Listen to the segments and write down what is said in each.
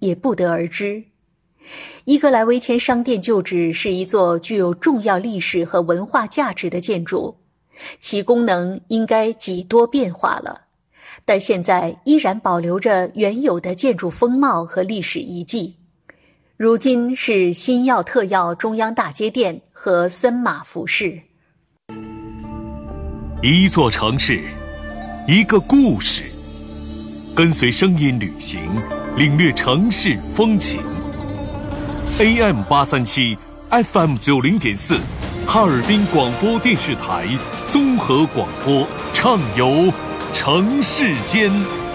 也不得而知。伊格莱维谦商店旧址是一座具有重要历史和文化价值的建筑，其功能应该几多变化了，但现在依然保留着原有的建筑风貌和历史遗迹。如今是新耀特耀中央大街店和森马服饰。 一座城市，一个故事，跟随声音旅行，领略城市风情。AM837 FM90.4 哈尔滨广播电视台综合广播，畅游城市间。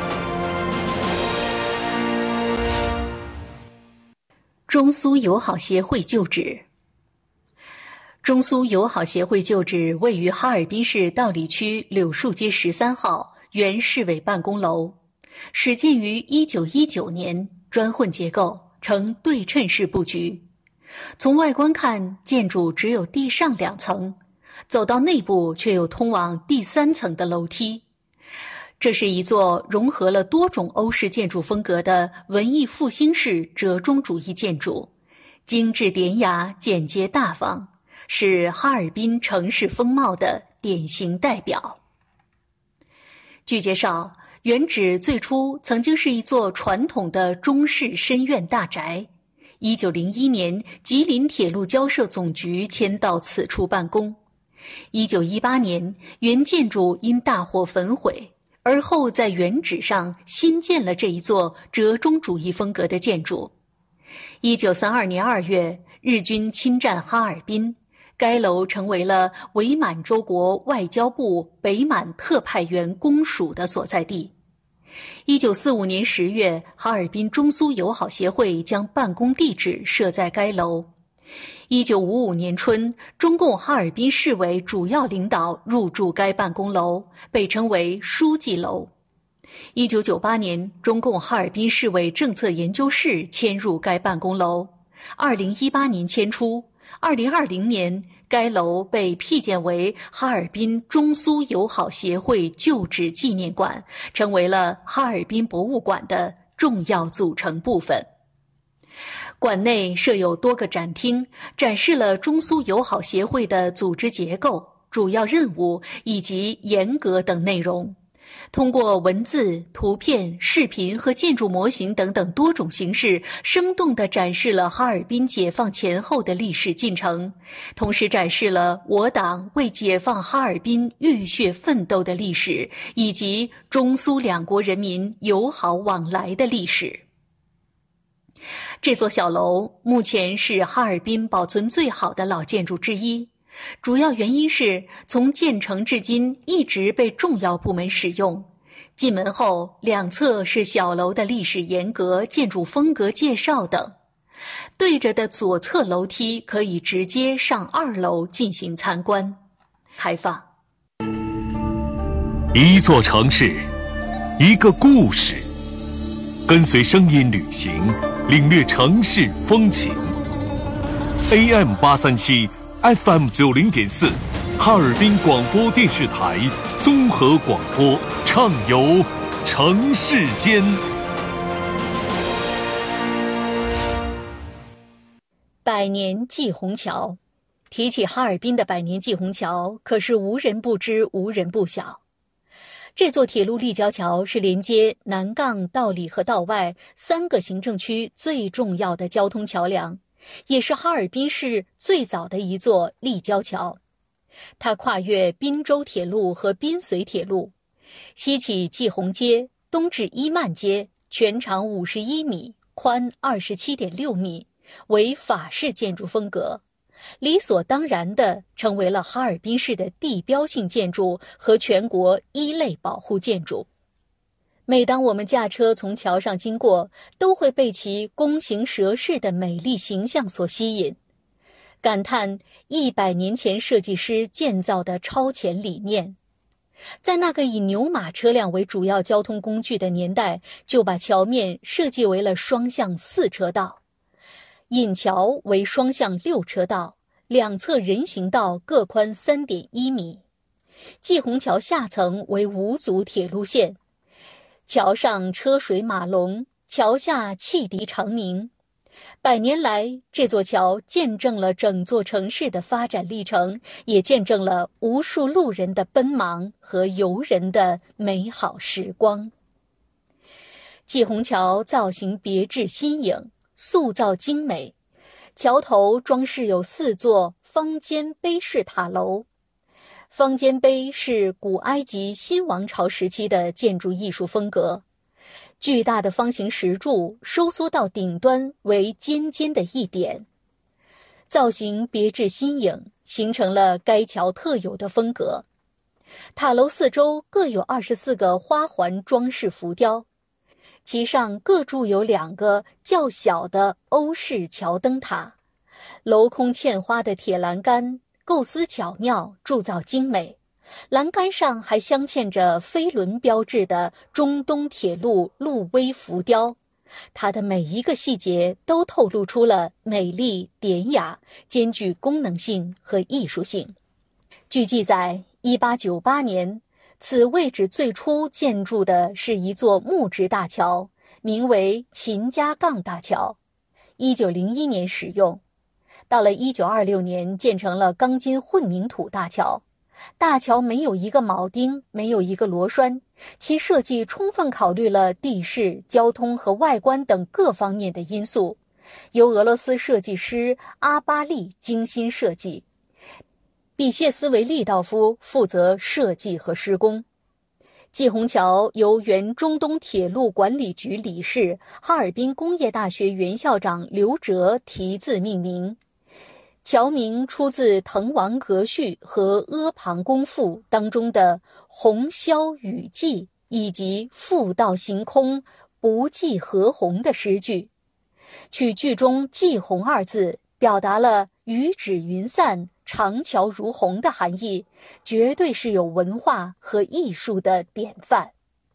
中苏友好协会旧址。中苏友好协会旧址位于哈尔滨市道里区柳树街13号原市委办公楼，始建于1919年，砖混结构，呈对称式布局。从外观看，建筑只有地上2层，走到内部却有通往第3层的楼梯。这是一座融合了多种欧式建筑风格的文艺复兴式折中主义建筑，精致典雅，简洁大方，是哈尔滨城市风貌的典型代表。据介绍，原址最初曾经是一座传统的中式深院大宅，1901年吉林铁路交涉总局迁到此处办公。1918年，原建筑因大火焚毁，而后在原址上新建了这一座折中主义风格的建筑。1932年2月，日军侵占哈尔滨，该楼成为了伪满洲国外交部北满特派员公署的所在地。1945年10月，哈尔滨中苏友好协会将办公地址设在该楼。1955年春，中共哈尔滨市委主要领导入住该办公楼，被称为书记楼。1998年，中共哈尔滨市委政策研究室迁入该办公楼。2018年迁出。2020年，该楼被辟建为哈尔滨中苏友好协会旧址纪念馆，成为了哈尔滨博物馆的重要组成部分。馆内设有多个展厅，展示了中苏友好协会的组织结构、主要任务以及严格等内容。通过文字、图片、视频和建筑模型等等多种形式，生动地展示了哈尔滨解放前后的历史进程，同时展示了我党为解放哈尔滨浴血奋斗的历史，以及中苏两国人民友好往来的历史。这座小楼目前是哈尔滨保存最好的老建筑之一，主要原因是从建成至今一直被重要部门使用。进门后，两侧是小楼的历史沿革、建筑风格介绍等。对着的左侧楼梯可以直接上2楼进行参观。开放。 一座城市，一个故事，跟随声音旅行，领略城市风情。AM837 FM90.4 哈尔滨广播电视台综合广播，畅游城市间。 百年祭虹桥。提起哈尔滨的百年祭虹桥，可是无人不知，无人不晓。这座铁路立交桥是连接南杠、道里和道外3个行政区最重要的交通桥梁，也是哈尔滨市最早的一座立交桥。它跨越滨州铁路和滨绥铁路，西起祭虹街，东至伊曼街，全长51米，宽27.6米，为法式建筑风格，理所当然地成为了哈尔滨市的地标性建筑和全国1类保护建筑。每当我们驾车从桥上经过，都会被其弓形蛇势的美丽形象所吸引，感叹100年前设计师建造的超前理念。在那个以牛马车辆为主要交通工具的年代，就把桥面设计为了双向4车道，引桥为双向6车道，两侧人行道各宽3.1米。祭虹桥下层为5组铁路线，桥上车水马龙， 桥下汽笛长鸣。100年来，这座桥见证了整座城市的发展历程，也见证了无数路人的奔忙和游人的美好时光。济虹桥造型别致新颖，塑造精美，桥头装饰有4座方尖碑式塔楼。方尖碑是古埃及新王朝时期的建筑艺术风格，巨大的方形石柱收缩到顶端为尖尖的一点，造型别致新颖，形成了该桥特有的风格。塔楼四周各有24个花环装饰浮雕，其上各筑有2个较小的欧式桥灯塔，镂空嵌花的铁栏杆构思巧妙，铸造精美。栏杆上还镶嵌着飞轮标志的中东铁路路威浮雕，它的每一个细节都透露出了美丽典雅，兼具功能性和艺术性。据记载，1898年，此位置最初建筑的是一座木质大桥，名为秦家杠大桥，1901年使用。到了1926年，建成了钢筋混凝土大桥。大桥没有一个铆钉，没有一个螺栓，其设计充分考虑了地势、交通和外观等各方面的因素，由俄罗斯设计师阿巴利精心设计，比谢斯维利道夫负责设计和施工。济虹桥由原中东铁路管理局理事、哈尔滨工业大学原校长刘哲题字命名。桥名出自《滕王阁序》和《阿房宫赋》当中的鸿霄雨霁以及复道行空不计何鸿的诗句，取句中济虹2字表达了雨止云散，长桥如虹的含义，绝对是有文化和艺术的典范。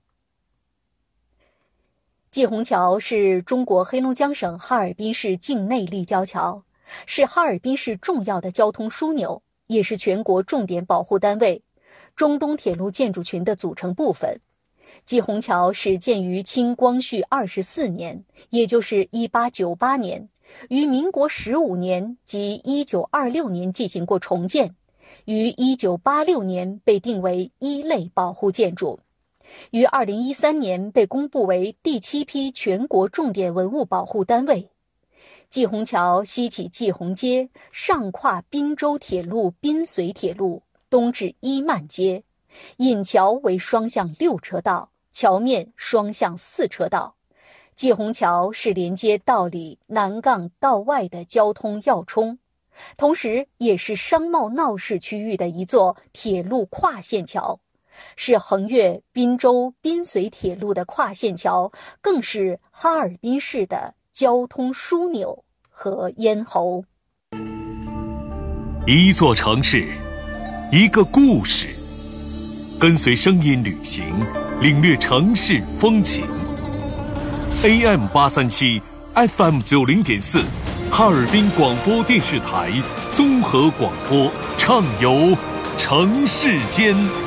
济虹桥是中国黑龙江省哈尔滨市境内立交桥，是哈尔滨市重要的交通枢纽，也是全国重点保护单位，中东铁路建筑群的组成部分。济虹桥始建于清光绪24年，也就是1898年，于民国15年及1926年进行过重建，于1986年被定为1类保护建筑，于2013年被公布为第7批全国重点文物保护单位。济虹桥西起济虹街，上跨滨州铁路滨绥铁路，东至伊曼街，引桥为双向6车道，桥面双向4车道。济虹桥是连接道里南杠道外的交通要冲，同时也是商贸闹市区域的一座铁路跨线桥，是横越滨州滨绥铁路的跨线桥，更是哈尔滨市的交通枢纽和咽喉。 一座城市，一个故事，跟随声音旅行，领略城市风情。AM837 FM90.4 哈尔滨广播电视台综合广播，畅游城市间。